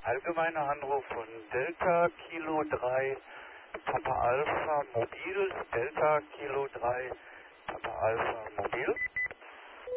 allgemeiner Anruf von Delta Kilo 3 Papa Alpha Mobil, Delta Kilo 3 Papa Alpha Mobil.